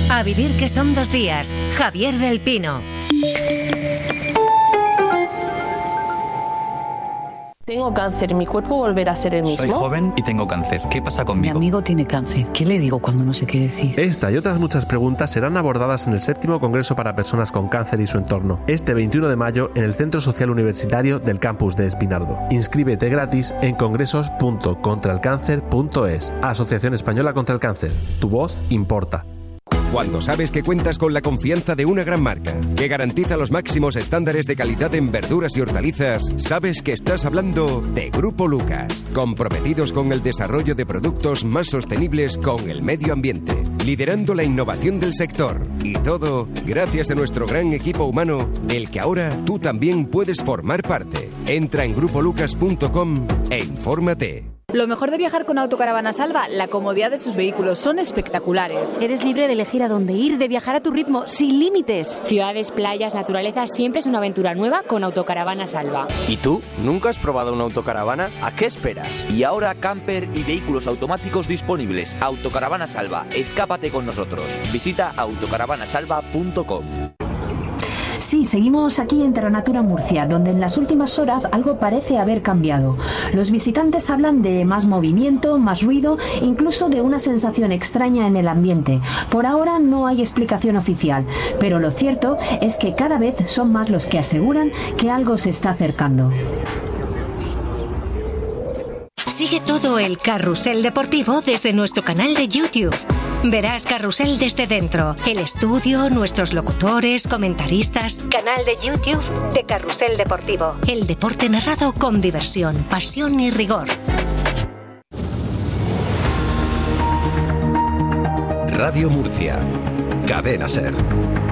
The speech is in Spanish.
A vivir que son 2 días. Javier del Pino. Tengo cáncer, ¿mi cuerpo volverá a ser el mismo? Soy joven y tengo cáncer. ¿Qué pasa conmigo? Mi amigo tiene cáncer. ¿Qué le digo cuando no sé qué decir? Esta y otras muchas preguntas serán abordadas en el 7º Congreso para Personas con Cáncer y su entorno, este 21 de mayo en el Centro Social Universitario del Campus de Espinardo. Inscríbete gratis en congresos.contraelcáncer.es. Asociación Española contra el Cáncer. Tu voz importa. Cuando sabes que cuentas con la confianza de una gran marca que garantiza los máximos estándares de calidad en verduras y hortalizas, sabes que estás hablando de Grupo Lucas, comprometidos con el desarrollo de productos más sostenibles con el medio ambiente, liderando la innovación del sector. Y todo gracias a nuestro gran equipo humano, del que ahora tú también puedes formar parte. Entra en grupolucas.com e infórmate. Lo mejor de viajar con Autocaravana Salva, la comodidad de sus vehículos, son espectaculares. Eres libre de elegir a dónde ir, de viajar a tu ritmo, sin límites. Ciudades, playas, naturaleza, siempre es una aventura nueva con Autocaravana Salva. ¿Y tú? ¿Nunca has probado una autocaravana? ¿A qué esperas? Y ahora camper y vehículos automáticos disponibles. Autocaravana Salva, escápate con nosotros. Visita autocaravanasalva.com. Sí, seguimos aquí en Terranatura Murcia, donde en las últimas horas algo parece haber cambiado. Los visitantes hablan de más movimiento, más ruido, incluso de una sensación extraña en el ambiente. Por ahora no hay explicación oficial, pero lo cierto es que cada vez son más los que aseguran que algo se está acercando. Sigue todo el carrusel deportivo desde nuestro canal de YouTube. Verás Carrusel desde dentro, el estudio, nuestros locutores, comentaristas. Canal de YouTube de Carrusel Deportivo. El deporte narrado con diversión, pasión y rigor. Radio Murcia. Cadena SER.